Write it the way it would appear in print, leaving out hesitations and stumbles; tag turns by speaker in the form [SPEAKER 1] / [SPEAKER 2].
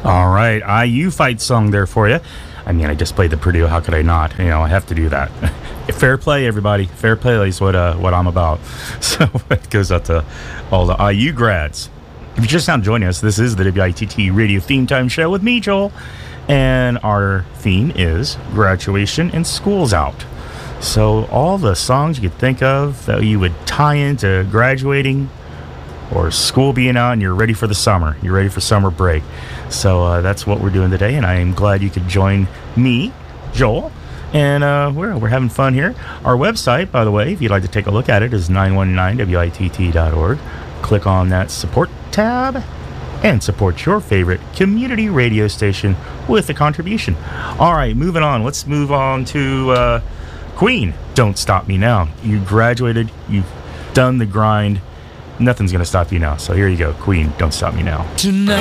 [SPEAKER 1] All right, IU fight song there for you. I mean, I just played the Purdue. How could I not? You know, I have to do that. Fair play, everybody. Fair play is what I'm about. So it goes out to all the IU grads. If you're just now joining us, this is the WITT Radio Theme Time Show with me, Joel. And our theme is graduation and school's out. So all the songs you could think of that you would tie into graduating or school being out and you're ready for the summer. You're ready for summer break. So that's what we're doing today, and I am glad you could join me, Joel. And we're having fun here. Our website, by the way, if you'd like to take a look at it, is 919witt.org. Click on that support tab and support your favorite community radio station with a contribution. All right, moving on. Let's move on to Queen, Don't Stop Me Now. You graduated. You've done the grind. Nothing's going to stop you now. So here you go. Queen, Don't Stop Me Now.
[SPEAKER 2] Tonight